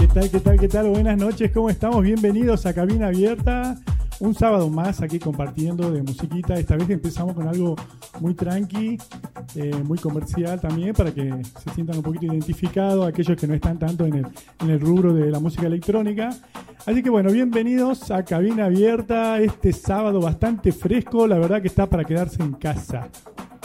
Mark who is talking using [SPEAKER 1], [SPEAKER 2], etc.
[SPEAKER 1] tal? ¿Qué tal? ¿Qué tal? Buenas noches, ¿cómo estamos? Bienvenidos a Cabina Abierta. Un sábado más aquí compartiendo de musiquita. Esta vez empezamos con algo muy tranqui, muy comercial también, para que se sientan un poquito identificados aquellos que no están tanto en el rubro de la música electrónica. Así que bueno, bienvenidos a Cabina Abierta. Este sábado bastante fresco, la verdad que está para quedarse en casa.